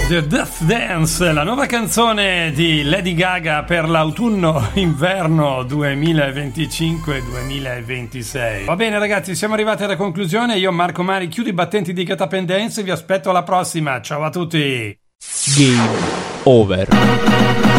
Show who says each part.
Speaker 1: The Death Dance, la nuova canzone di Lady Gaga per l'autunno-inverno 2025-2026. Va bene ragazzi, siamo arrivati alla conclusione. Io, Marco Mari, chiudo i battenti di Catapendenze. Vi aspetto alla prossima. Ciao a tutti.
Speaker 2: Game over.